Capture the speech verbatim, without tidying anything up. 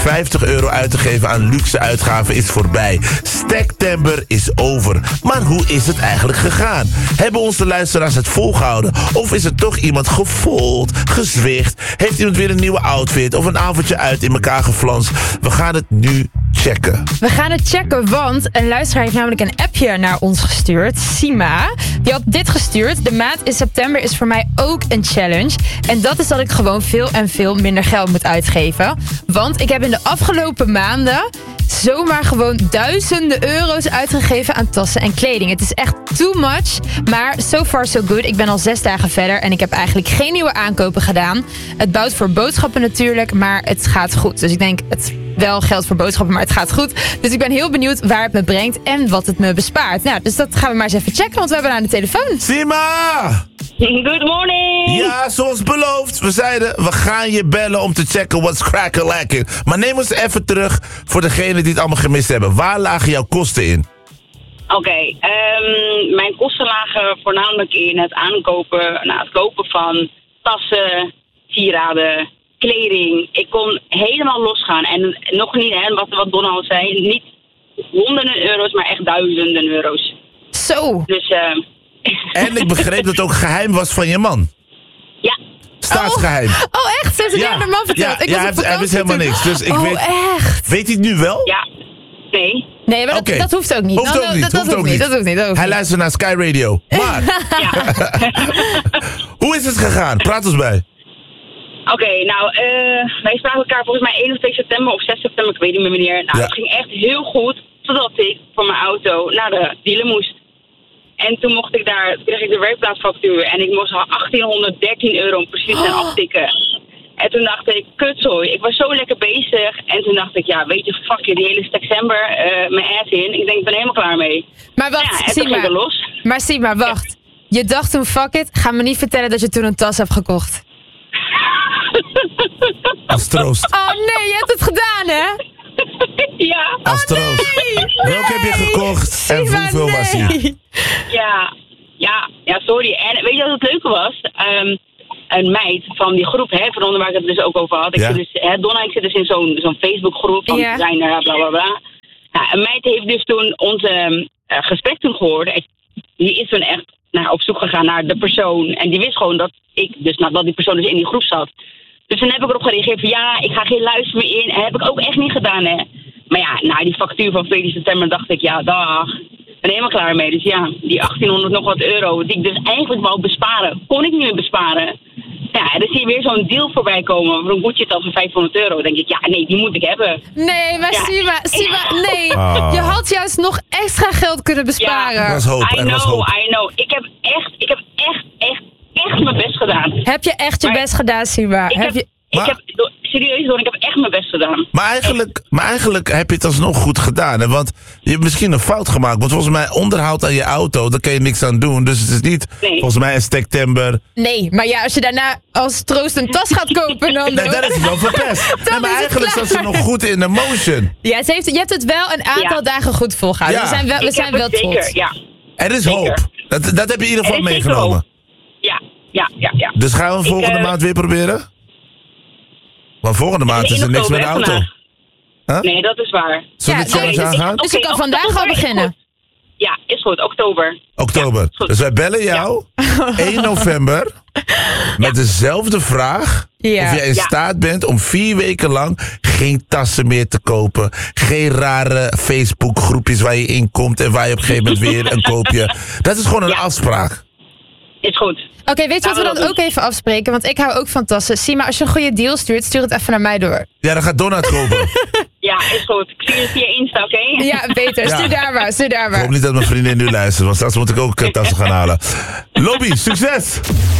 vijftig euro uit te geven aan luxe uitgaven is voorbij. Stektember is over. Maar hoe is het eigenlijk gegaan? Hebben onze luisteraars het volgehouden? Of is er toch iemand gefold, gezwicht? Heeft iemand weer een nieuwe outfit of een avondje uit in elkaar geflanst? We gaan het nu checken. We gaan het checken, want een luisteraar heeft namelijk een appje naar ons gestuurd. Sima, die had dit gestuurd. De maand in september is voor mij ook een challenge. En dat is dat ik gewoon veel en veel minder geld moet uitgeven. Want ik heb in de afgelopen maanden zomaar gewoon duizenden euro's uitgegeven aan tassen en kleding. Het is echt too much, maar so far so good. Ik ben al zes dagen verder en ik heb eigenlijk geen nieuwe aankopen gedaan. Het bouwt voor boodschappen natuurlijk, maar het gaat goed. Dus ik denk, het wel geld voor boodschappen, maar het gaat goed. Dus ik ben heel benieuwd waar het me brengt en wat het me bespaart. Nou, dus dat gaan we maar eens even checken, want we hebben haar aan de telefoon. Sima! Good morning! Ja, zoals beloofd. We zeiden, we gaan je bellen om te checken what's crack-a-lacking. Maar neem ons even terug voor degenen die het allemaal gemist hebben. Waar lagen jouw kosten in? Oké, okay, um, mijn kosten lagen voornamelijk in het aankopen, nou, het kopen van tassen, sieraden, kleding. Ik kon helemaal losgaan. En nog niet, hè, wat, wat Donna al zei, niet honderden euro's, maar echt duizenden euro's. Zo! Dus, uh, En ik begreep dat het ook geheim was van je man. Ja. Staatsgeheim. Oh, oh echt? Ze heeft het Ja. aan haar man verteld. Ja, ik ja, was op hij- hij wist helemaal vakantie niks. Dus ik toen. weet, Oh, echt? weet hij het nu wel? Ja. Nee. Nee, maar dat, Oké. dat hoeft ook niet. Hoeft Nou, ook niet, dat, dat hoeft ook niet. niet. Dat hoeft niet. Dat hoeft Hij niet. luistert naar Sky Radio. Maar, Ja. hoe is het gegaan? Praat ons bij. Oké, okay, nou, uh, wij spraken elkaar volgens mij één of twee september of zes september, ik weet niet meer wanneer. Nou, Ja. het ging echt heel goed, totdat ik voor mijn auto naar de dealer moest. En toen mocht ik daar, kreeg ik de werkplaatsfactuur en ik moest al achttienhonderddertien euro om precies gaan aftikken. En toen dacht ik, kutzooi, ik was zo lekker bezig. En toen dacht ik, ja, weet je, fuck je, die hele september, uh, mijn ass in. Ik denk, ik ben helemaal klaar mee. Maar wacht, Ja, en toen Sima. ging ik er los. Maar Sima, wacht. Je dacht toen, fuck it, ga me niet vertellen dat je toen een tas hebt gekocht. Als troost. Oh nee, je hebt het gedaan, hè? Ja, Als troost. Welke heb je gekocht en Sima, hoeveel was nee. hij? ja, ja, ja, sorry. En weet je wat het leuke was? Um, een meid van die groep, hè, van onder waar ik het dus ook over had. Ik Ja. zit dus, hè, Donna, ik zit dus in zo'n zo'n Facebookgroep van Ja. designer, bla bla bla. Nou, een meid heeft dus toen onze uh, gesprek toen gehoord. En die is toen echt nou, op zoek gegaan naar de persoon. En die wist gewoon dat ik, dus nou, dat die persoon dus in die groep zat. Dus toen heb ik erop gereageerd van ja, ik ga geen luister meer in. En heb ik ook echt niet gedaan, hè. Maar ja, na die factuur van veertien september dacht ik, ja, dag. Ik ben helemaal klaar mee. Dus ja, die achttienhonderd nog wat euro, die ik dus eigenlijk wou besparen, kon ik niet meer besparen. Ja, en dan zie je weer zo'n deal voorbij komen voor een budget van vijfhonderd euro. Dan denk ik, ja, nee, die moet ik hebben. Nee, maar Ja. Sima, Sima, nee. Ah. Je had juist nog extra geld kunnen besparen. Ja. Er was hoop, I er was know, hoop. I know. Ik heb echt, ik heb echt, echt, echt mijn best gedaan. Heb je echt je Maar- best gedaan, Sima? Ik Heb heb, je... ik Maar- heb, serieus hoor, ik heb echt mijn best gedaan. Maar eigenlijk, maar eigenlijk heb je het alsnog goed gedaan. Hè? Want je hebt misschien een fout gemaakt. Want volgens mij onderhoud aan je auto, daar kun je niks aan doen. Dus het is niet Nee. volgens mij een stektember. Nee, maar ja, als je daarna als troost een tas gaat kopen, dan... Nee, dat is het wel verpest. Nee, maar is het eigenlijk klaar. zat ze nog goed in de motion. Ja, ze heeft, je hebt het wel een aantal Ja. dagen goed volgehouden. Ja. We zijn wel, we Ik zijn heb wel het zeker, trots. ja. Er is Zeker. hoop. Dat, dat heb je in ieder geval Er is zeker meegenomen. hoop. Ja, ja, ja, ja. Dus gaan we Ik, volgende eh, maand weer proberen? Want volgende maand is er in niks met de oktober, auto. hè, Huh? Nee, dat is waar. Zullen we Ja, de challenge nee, dus ik- aangaan? Dus je Oké, kan vandaag oktober al is beginnen. goed. Ja, is goed. Oktober. Oktober. Ja, goed. Dus wij bellen jou één november met dezelfde vraag. Ja. Of jij in Ja. staat bent om vier weken lang geen tassen meer te kopen. Geen rare Facebook groepjes waar je in komt en waar je op een gegeven moment weer een koopje. Dat is gewoon een Ja. afspraak. Is goed. Oké, weet je wat we Laten we dan dat ook even afspreken? Want ik hou ook van tassen. Sima, als je een goede deal stuurt, stuur het even naar mij door. Ja, dan gaat Donna het kopen. Ja, is goed. Ik zie je via Insta, oké? Ja, beter. Ja. Stuur daar maar, stuur daar Ik maar. hoop niet dat mijn vriendin nu luistert, want straks moet ik ook eh, tassen gaan halen. Lobby, succes!